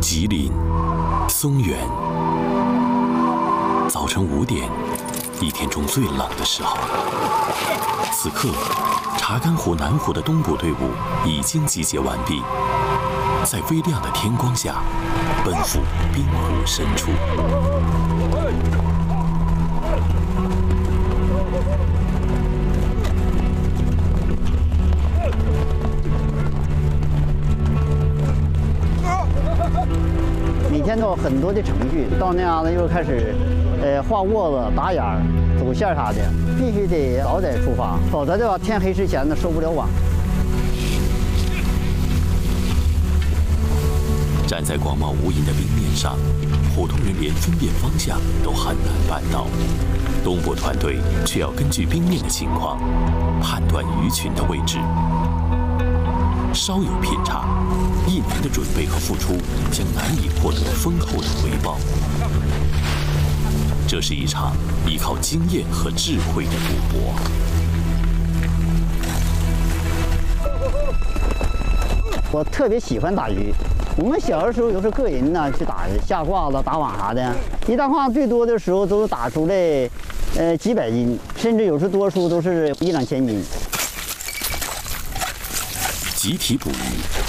吉林、松原，早晨5点，一天中最冷的时候。此刻，查干湖南湖的东部队伍已经集结完毕，在微亮的天光下，奔赴滨湖深处。 每天都有很多的程序，到那样子又开始，画窝子、打眼儿、走线啥的，必须得早点出发，否则的话天黑之前呢收不了网。 站在广袤无垠的冰面上，普通人连分辨方向都很难办到，东部团队却要根据冰面的情况判断鱼群的位置。稍有偏差，1年的准备和付出将难以获得丰厚的回报。这是一场依靠经验和智慧的赌博。 我特别喜欢打鱼，我们小的时候有时候个人呢去打下褂子、打网啥的，一大褂最多的时候都打出来，几百斤，甚至有时多数都是1、2千斤。 集体捕鱼